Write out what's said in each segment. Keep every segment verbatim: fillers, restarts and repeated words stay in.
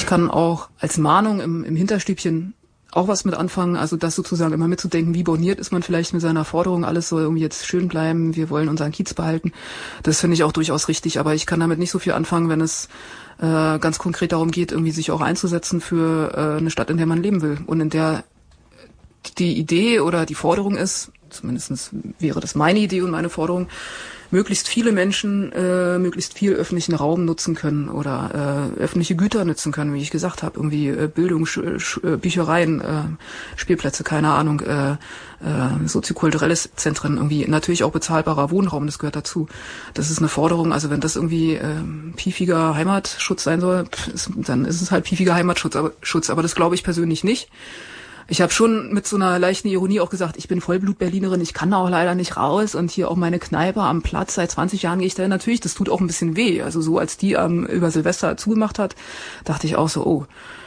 ich kann auch als Mahnung im, im Hinterstübchen auch was mit anfangen, also das sozusagen immer mitzudenken, wie borniert ist man vielleicht mit seiner Forderung, alles soll irgendwie jetzt schön bleiben, wir wollen unseren Kiez behalten. Das finde ich auch durchaus richtig, aber ich kann damit nicht so viel anfangen, wenn es äh, ganz konkret darum geht, irgendwie sich auch einzusetzen für äh, eine Stadt, in der man leben will und in der die Idee oder die Forderung ist, zumindest wäre das meine Idee und meine Forderung, möglichst viele Menschen äh, möglichst viel öffentlichen Raum nutzen können oder äh, öffentliche Güter nutzen können, wie ich gesagt habe, irgendwie äh, Bildung, Sch- Sch- Büchereien, äh, Spielplätze, keine Ahnung, äh, äh, soziokulturelle Zentren, irgendwie natürlich auch bezahlbarer Wohnraum, das gehört dazu. Das ist eine Forderung, also wenn das irgendwie äh, piefiger Heimatschutz sein soll, pf, ist, dann ist es halt piefiger Heimatschutz, aber, Schutz, aber das glaube ich persönlich nicht. Ich habe schon mit so einer leichten Ironie auch gesagt, ich bin Vollblut-Berlinerin, ich kann auch leider nicht raus und hier auch meine Kneipe am Platz, seit zwanzig Jahren gehe ich da hin. Natürlich, das tut auch ein bisschen weh. Also so, als die ähm, über Silvester zugemacht hat, dachte ich auch so, oh,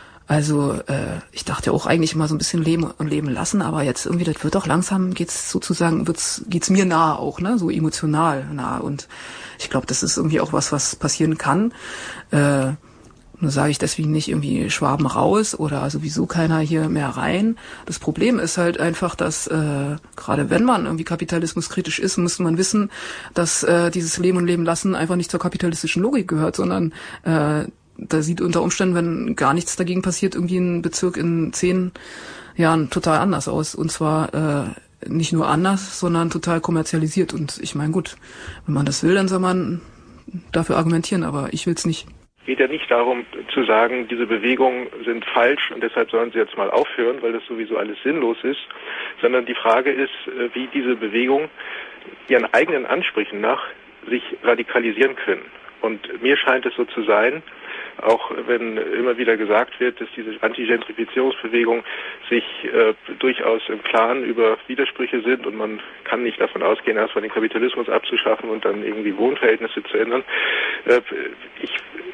also äh, ich dachte auch eigentlich immer so ein bisschen leben und leben lassen, aber jetzt irgendwie, das wird doch langsam, geht's sozusagen, wird's, geht's mir nahe auch, ne, so emotional nahe und ich glaube, das ist irgendwie auch was, was passieren kann. Äh, Nur sage ich deswegen nicht irgendwie Schwaben raus oder sowieso keiner hier mehr rein. Das Problem ist halt einfach, dass äh, gerade wenn man irgendwie kapitalismuskritisch ist, muss man wissen, dass äh, dieses Leben und Leben lassen einfach nicht zur kapitalistischen Logik gehört, sondern äh, da sieht unter Umständen, wenn gar nichts dagegen passiert, irgendwie ein Bezirk in zehn Jahren total anders aus. Und zwar äh, nicht nur anders, sondern total kommerzialisiert. Und ich meine, gut, wenn man das will, dann soll man dafür argumentieren, aber ich will's nicht. Es geht ja nicht darum zu sagen, diese Bewegungen sind falsch und deshalb sollen sie jetzt mal aufhören, weil das sowieso alles sinnlos ist, sondern die Frage ist, wie diese Bewegungen ihren eigenen Ansprüchen nach sich radikalisieren können. Und mir scheint es so zu sein, auch wenn immer wieder gesagt wird, dass diese Antigentrifizierungsbewegungen sich äh, durchaus im Klaren über Widersprüche sind und man kann nicht davon ausgehen, erstmal den Kapitalismus abzuschaffen und dann irgendwie Wohnverhältnisse zu ändern. Äh, ich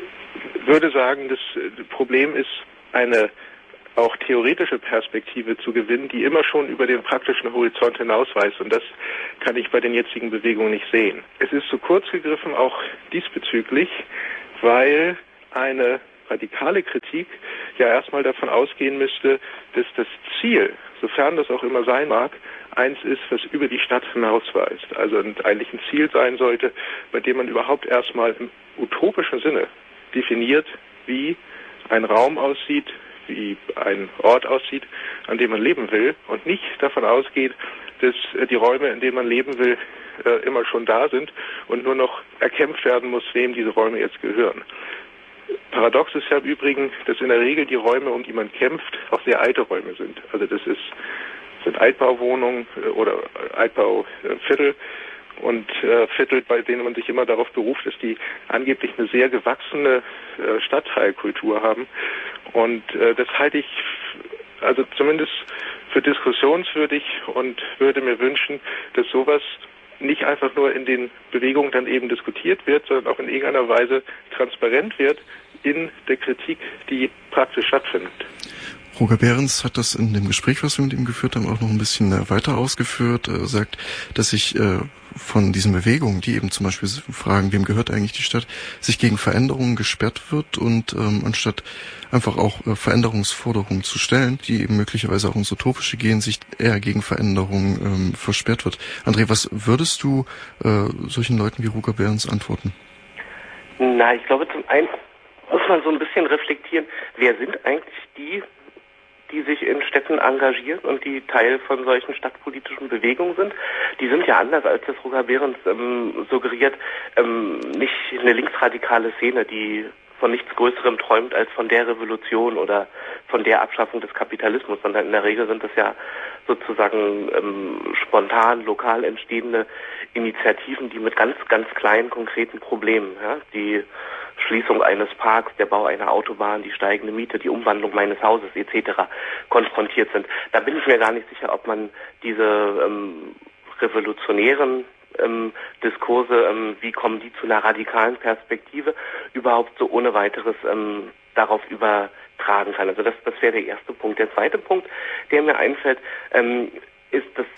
würde sagen, das Problem ist, eine auch theoretische Perspektive zu gewinnen, die immer schon über den praktischen Horizont hinausweist. Und das kann ich bei den jetzigen Bewegungen nicht sehen. Es ist zu kurz gegriffen, auch diesbezüglich, weil eine radikale Kritik ja erstmal davon ausgehen müsste, dass das Ziel, sofern das auch immer sein mag, eins ist, was über die Stadt hinausweist. Also eigentlich ein Ziel sein sollte, bei dem man überhaupt erstmal im utopischen Sinne definiert, wie ein Raum aussieht, wie ein Ort aussieht, an dem man leben will und nicht davon ausgeht, dass die Räume, in denen man leben will, immer schon da sind und nur noch erkämpft werden muss, wem diese Räume jetzt gehören. Paradox ist ja im Übrigen, dass in der Regel die Räume, um die man kämpft, auch sehr alte Räume sind. Also das ist, sind Altbauwohnungen oder Altbauviertel und äh, Viertel, bei denen man sich immer darauf beruft, dass die angeblich eine sehr gewachsene äh, Stadtteilkultur haben. Und äh, das halte ich also zumindest für diskussionswürdig und würde mir wünschen, dass sowas nicht einfach nur in den Bewegungen dann eben diskutiert wird, sondern auch in irgendeiner Weise transparent wird in der Kritik, die praktisch stattfindet. Roger Behrens hat das in dem Gespräch, was wir mit ihm geführt haben, auch noch ein bisschen weiter ausgeführt. Er sagt, dass sich äh, von diesen Bewegungen, die eben zum Beispiel fragen, wem gehört eigentlich die Stadt, sich gegen Veränderungen gesperrt wird und ähm, anstatt einfach auch äh, Veränderungsforderungen zu stellen, die eben möglicherweise auch ins Utopische gehen, sich eher gegen Veränderungen ähm, versperrt wird. André, was würdest du äh, solchen Leuten wie Roger Behrens antworten? Na, ich glaube, zum einen muss man so ein bisschen reflektieren, wer sind eigentlich die, die sich in Städten engagieren und die Teil von solchen stadtpolitischen Bewegungen sind. Die sind ja anders, als das Roger Behrens ähm, suggeriert, ähm, nicht eine linksradikale Szene, die von nichts Größerem träumt als von der Revolution oder von der Abschaffung des Kapitalismus, sondern in der Regel sind das ja sozusagen ähm, spontan, lokal entstehende Initiativen, die mit ganz, ganz kleinen, konkreten Problemen, ja, die Schließung eines Parks, der Bau einer Autobahn, die steigende Miete, die Umwandlung meines Hauses et cetera konfrontiert sind. Da bin ich mir gar nicht sicher, ob man diese ähm, revolutionären ähm, Diskurse, ähm, wie kommen die zu einer radikalen Perspektive, überhaupt so ohne weiteres ähm, darauf übertragen kann. Also das, das wäre der erste Punkt. Der zweite Punkt, der mir einfällt, ähm, ist, dass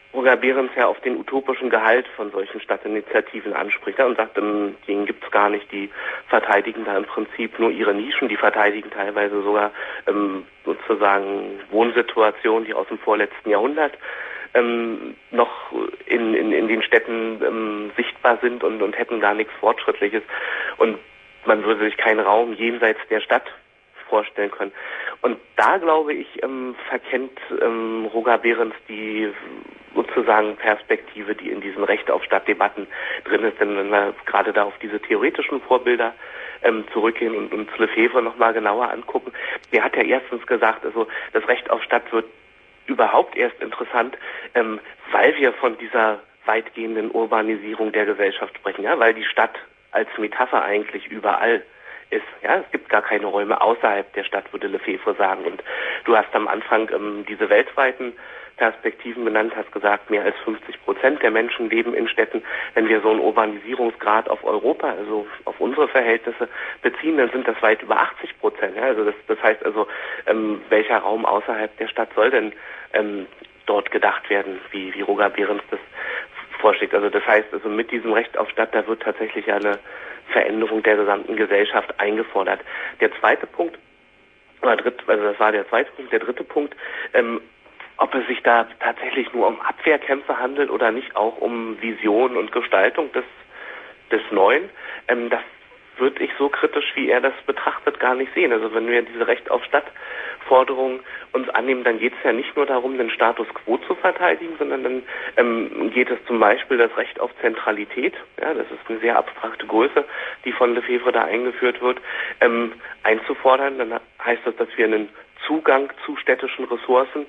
Roger Behrens ja auf den utopischen Gehalt von solchen Stadtinitiativen anspricht, ja, und sagt, ähm, den gibt's gar nicht, die verteidigen da im Prinzip nur ihre Nischen, die verteidigen teilweise sogar ähm, sozusagen Wohnsituationen, die aus dem vorletzten Jahrhundert ähm, noch in, in, in den Städten ähm, sichtbar sind und, und hätten gar nichts Fortschrittliches. Und man würde sich keinen Raum jenseits der Stadt vorstellen können. Und da, glaube ich, ähm, verkennt ähm, Roger Behrens die sozusagen Perspektive, die in diesen Recht auf Stadtdebatten drin ist. Denn wenn wir gerade da auf diese theoretischen Vorbilder ähm, zurückgehen und uns Lefebvre nochmal genauer angucken, der hat ja erstens gesagt, also das Recht auf Stadt wird überhaupt erst interessant, ähm, weil wir von dieser weitgehenden Urbanisierung der Gesellschaft sprechen, ja, weil die Stadt als Metapher eigentlich überall ist. Ja, es gibt gar keine Räume außerhalb der Stadt, würde Lefebvre sagen. Und du hast am Anfang ähm, diese weltweiten Perspektiven benannt, hast gesagt, mehr als fünfzig Prozent der Menschen leben in Städten. Wenn wir so einen Urbanisierungsgrad auf Europa, also auf unsere Verhältnisse beziehen, dann sind das weit über achtzig Prozent. Ja, also das, das heißt also, ähm, welcher Raum außerhalb der Stadt soll denn ähm, dort gedacht werden, wie, wie Roger Behrens das vorschlägt. Also das heißt, also mit diesem Recht auf Stadt, da wird tatsächlich eine Veränderung der gesamten Gesellschaft eingefordert. Der zweite Punkt, oder dritt, also das war der zweite Punkt, der dritte Punkt, ähm, ob es sich da tatsächlich nur um Abwehrkämpfe handelt oder nicht auch um Vision und Gestaltung des, des Neuen, ähm, das würde ich so kritisch, wie er das betrachtet, gar nicht sehen. Also wenn wir diese Recht auf Stadt-Forderung uns annehmen, dann geht es ja nicht nur darum, den Status quo zu verteidigen, sondern dann ähm, geht es zum Beispiel das Recht auf Zentralität, ja, das ist eine sehr abstrakte Größe, die von Lefebvre da eingeführt wird, ähm, einzufordern. Dann heißt das, dass wir einen Zugang zu städtischen Ressourcen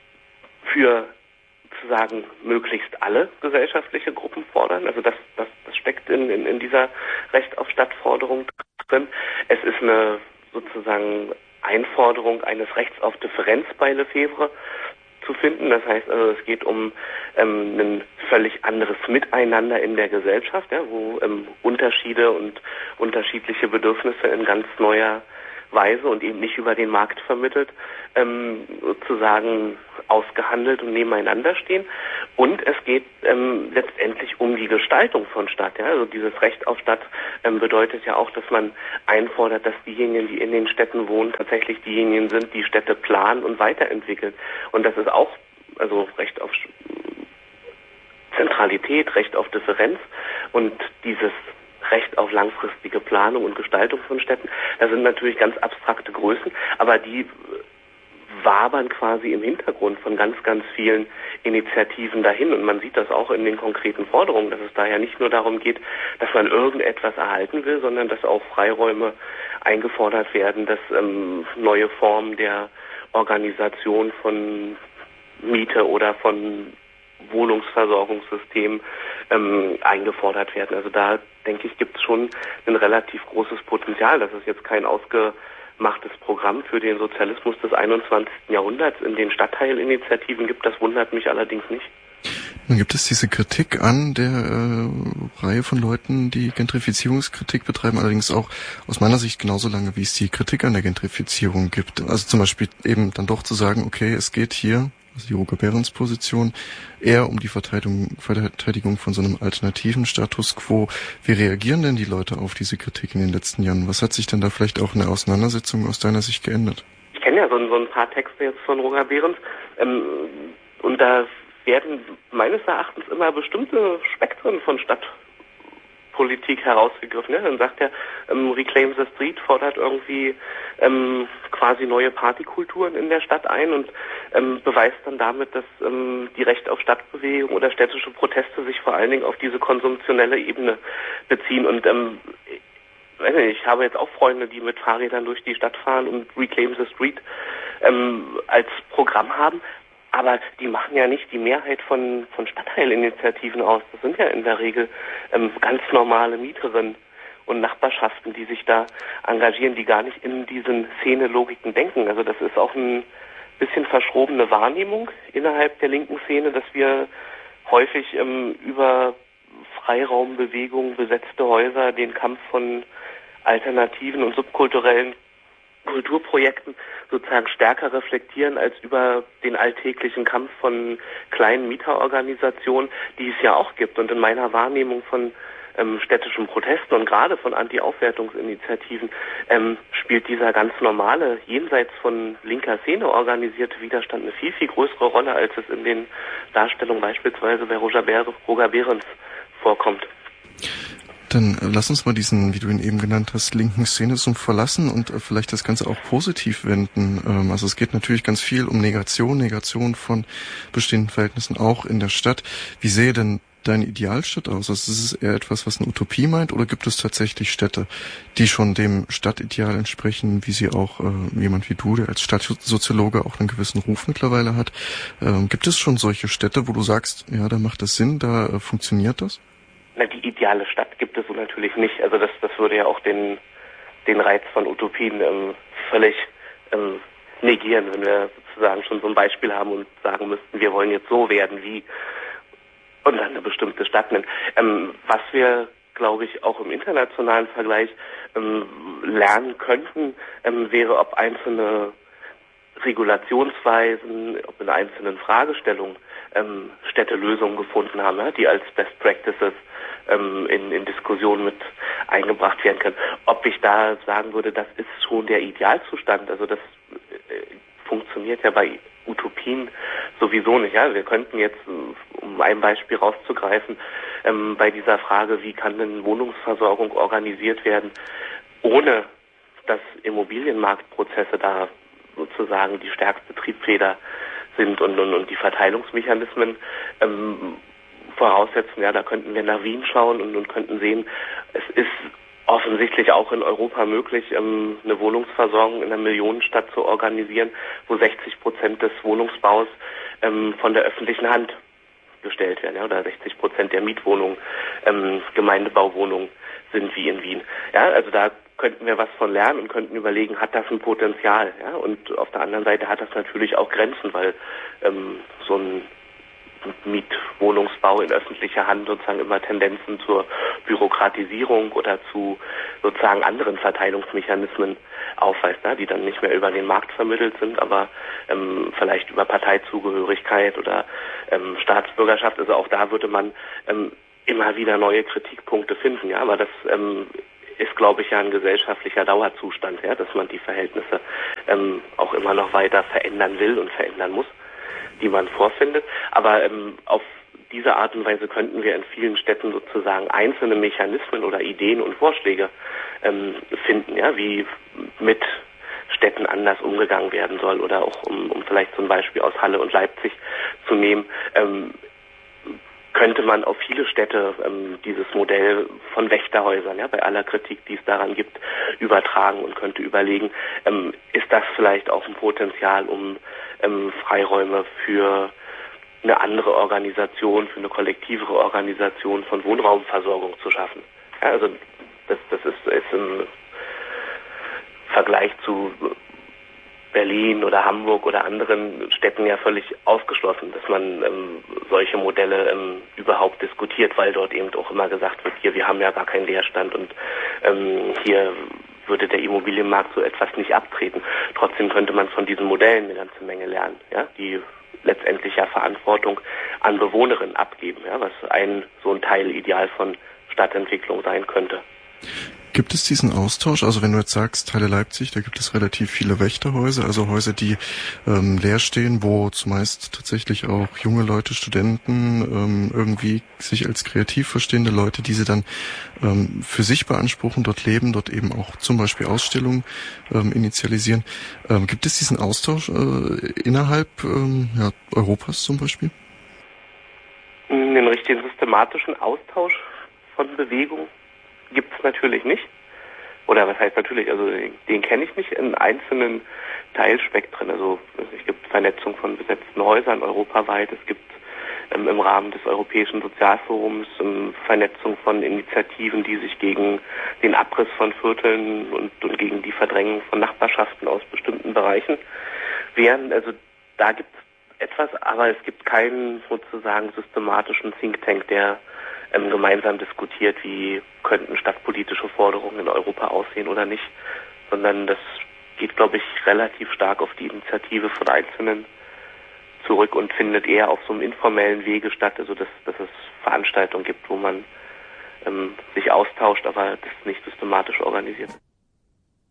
für sozusagen möglichst alle gesellschaftliche Gruppen fordern. Also das, das, das steckt in, in, in dieser Recht auf Stadtforderung drin. Es ist eine sozusagen Einforderung eines Rechts auf Differenz bei Lefebvre zu finden. Das heißt also, es geht um ähm, ein völlig anderes Miteinander in der Gesellschaft, ja, wo ähm, Unterschiede und unterschiedliche Bedürfnisse in ganz neuer Weise und eben nicht über den Markt vermittelt, ähm, sozusagen ausgehandelt und nebeneinander stehen. Und es geht ähm, letztendlich um die Gestaltung von Stadt. Ja? Also dieses Recht auf Stadt ähm, bedeutet ja auch, dass man einfordert, dass diejenigen, die in den Städten wohnen, tatsächlich diejenigen sind, die Städte planen und weiterentwickeln. Und das ist auch, also Recht auf Zentralität, Recht auf Differenz und dieses Recht auf langfristige Planung und Gestaltung von Städten. Das sind natürlich ganz abstrakte Größen, aber die wabern quasi im Hintergrund von ganz, ganz vielen Initiativen dahin. Und man sieht das auch in den konkreten Forderungen, dass es daher nicht nur darum geht, dass man irgendetwas erhalten will, sondern dass auch Freiräume eingefordert werden, dass ähm, neue Formen der Organisation von Miete oder von Wohnungsversorgungssystemen ähm, eingefordert werden. Also da, denke ich, gibt es schon ein relativ großes Potenzial. Das ist jetzt kein ausgemachtes Programm für den Sozialismus des einundzwanzigsten Jahrhunderts in den Stadtteilinitiativen gibt. Das wundert mich allerdings nicht. Nun gibt es diese Kritik an der äh, Reihe von Leuten, die Gentrifizierungskritik betreiben, allerdings auch aus meiner Sicht genauso lange, wie es die Kritik an der Gentrifizierung gibt. Also zum Beispiel eben dann doch zu sagen, okay, es geht hier, also die Roger Behrens Position, eher um die Verteidigung, Verteidigung von so einem alternativen Status quo. Wie reagieren denn die Leute auf diese Kritik in den letzten Jahren? Was hat sich denn da vielleicht auch in der Auseinandersetzung aus deiner Sicht geändert? Ich kenne ja so, so ein paar Texte jetzt von Roger Behrens ähm, und da werden meines Erachtens immer bestimmte Spektren von Stadtpolitik herausgegriffen. Ja? Dann sagt er, ähm, Reclaim the Street fordert irgendwie ähm, quasi neue Partykulturen in der Stadt ein und ähm, beweist dann damit, dass ähm, die Recht auf Stadtbewegung oder städtische Proteste sich vor allen Dingen auf diese konsumtionelle Ebene beziehen. Und ähm, ich habe jetzt auch Freunde, die mit Fahrrädern durch die Stadt fahren und Reclaim the Street ähm, als Programm haben. Aber die machen ja nicht die Mehrheit von, von Stadtteilinitiativen aus. Das sind ja in der Regel ähm, ganz normale Mieterinnen und Nachbarschaften, die sich da engagieren, die gar nicht in diesen Szene-Logiken denken. Also das ist auch ein bisschen verschrobene Wahrnehmung innerhalb der linken Szene, dass wir häufig ähm, über Freiraumbewegungen, besetzte Häuser, den Kampf von alternativen und subkulturellen Kulturprojekten sozusagen stärker reflektieren als über den alltäglichen Kampf von kleinen Mieterorganisationen, die es ja auch gibt. Und in meiner Wahrnehmung von ähm, städtischen Protesten und gerade von Anti-Aufwertungsinitiativen ähm, spielt dieser ganz normale, jenseits von linker Szene organisierte Widerstand eine viel, viel größere Rolle, als es in den Darstellungen beispielsweise bei Roger, Ber- Roger Behrens vorkommt. Dann lass uns mal diesen, wie du ihn eben genannt hast, linken Szenismus verlassen und vielleicht das Ganze auch positiv wenden. Also es geht natürlich ganz viel um Negation, Negation von bestehenden Verhältnissen auch in der Stadt. Wie sähe denn deine Idealstadt aus? Also ist es eher etwas, was eine Utopie meint, oder gibt es tatsächlich Städte, die schon dem Stadtideal entsprechen, wie sie auch äh, jemand wie du, der als Stadtsoziologe auch einen gewissen Ruf mittlerweile hat? Ähm, gibt es schon solche Städte, wo du sagst, ja, da macht es Sinn, da äh, funktioniert das? Na, die ideale Stadt gibt es so natürlich nicht. Also das, das würde ja auch den, den Reiz von Utopien ähm, völlig ähm, negieren, wenn wir sozusagen schon so ein Beispiel haben und sagen müssten, wir wollen jetzt so werden wie und dann eine bestimmte Stadt nennen. Ähm, was wir, glaube ich, auch im internationalen Vergleich ähm, lernen könnten, ähm, wäre, ob einzelne Regulationsweisen, ob in einzelnen Fragestellungen ähm, Städte Lösungen gefunden haben, ja, die als Best Practices ähm, in, in Diskussionen mit eingebracht werden können. Ob ich da sagen würde, das ist schon der Idealzustand, also das äh, funktioniert ja bei Utopien sowieso nicht. Ja, wir könnten jetzt, um ein Beispiel rauszugreifen, ähm, bei dieser Frage, wie kann denn Wohnungsversorgung organisiert werden, ohne dass Immobilienmarktprozesse da sozusagen die stärkste Triebfeder sind und, und, und die Verteilungsmechanismen ähm, voraussetzen. Ja, da könnten wir nach Wien schauen und, und könnten sehen, es ist offensichtlich auch in Europa möglich, ähm, eine Wohnungsversorgung in einer Millionenstadt zu organisieren, wo sechzig Prozent des Wohnungsbaus ähm, von der öffentlichen Hand gestellt werden, ja, oder sechzig Prozent der Mietwohnungen ähm, Gemeindebauwohnungen sind wie in Wien. Ja, also da könnten wir was von lernen und könnten überlegen, hat das ein Potenzial? Ja? Und auf der anderen Seite hat das natürlich auch Grenzen, weil ähm, so ein Mietwohnungsbau in öffentlicher Hand sozusagen immer Tendenzen zur Bürokratisierung oder zu sozusagen anderen Verteilungsmechanismen aufweist, ne? Die dann nicht mehr über den Markt vermittelt sind, aber ähm, vielleicht über Parteizugehörigkeit oder ähm, Staatsbürgerschaft. Also auch da würde man ähm, immer wieder neue Kritikpunkte finden, ja, aber das ähm, ist, glaube ich, ja ein gesellschaftlicher Dauerzustand, ja, dass man die Verhältnisse ähm, auch immer noch weiter verändern will und verändern muss, die man vorfindet. Aber ähm, auf diese Art und Weise könnten wir in vielen Städten sozusagen einzelne Mechanismen oder Ideen und Vorschläge ähm, finden, ja, wie mit Städten anders umgegangen werden soll, oder auch, um, um vielleicht zum Beispiel aus Halle und Leipzig zu nehmen, ähm, könnte man auf viele Städte ähm, dieses Modell von Wächterhäusern, ja, bei aller Kritik, die es daran gibt, übertragen und könnte überlegen, ähm, ist das vielleicht auch ein Potenzial, um ähm, Freiräume für eine andere Organisation, für eine kollektivere Organisation von Wohnraumversorgung zu schaffen. Ja, also das, das ist, ist im Vergleich zu Berlin oder Hamburg oder anderen Städten ja völlig ausgeschlossen, dass man ähm, solche Modelle ähm, überhaupt diskutiert, weil dort eben auch immer gesagt wird, hier, wir haben ja gar keinen Leerstand und ähm, hier würde der Immobilienmarkt so etwas nicht abtreten. Trotzdem könnte man von diesen Modellen eine ganze Menge lernen, ja, die letztendlich ja Verantwortung an Bewohnerinnen abgeben, ja, was ein so ein Teilideal von Stadtentwicklung sein könnte. Gibt es diesen Austausch? Also wenn du jetzt sagst, Halle Leipzig, da gibt es relativ viele Wächterhäuser, also Häuser, die ähm, leer stehen, wo zumeist tatsächlich auch junge Leute, Studenten, ähm, irgendwie sich als kreativ verstehende Leute, die sie dann ähm, für sich beanspruchen, dort leben, dort eben auch zum Beispiel Ausstellungen ähm, initialisieren. Ähm, gibt es diesen Austausch äh, innerhalb ähm, ja, Europas zum Beispiel? Den richtigen systematischen Austausch von Bewegung gibt es natürlich nicht. Oder was heißt natürlich, also den kenne ich nicht in einzelnen Teilspektren. Also es gibt Vernetzung von besetzten Häusern europaweit, es gibt ähm, im Rahmen des Europäischen Sozialforums ähm, Vernetzung von Initiativen, die sich gegen den Abriss von Vierteln und, und gegen die Verdrängung von Nachbarschaften aus bestimmten Bereichen wehren. Also da gibt es etwas, aber es gibt keinen sozusagen systematischen Think Tank, der ähm, gemeinsam diskutiert, wie könnten stadtpolitische Forderungen in Europa aussehen oder nicht, sondern das geht, glaube ich, relativ stark auf die Initiative von Einzelnen zurück und findet eher auf so einem informellen Wege statt, also dass, dass es Veranstaltungen gibt, wo man ähm, sich austauscht, aber das nicht systematisch organisiert.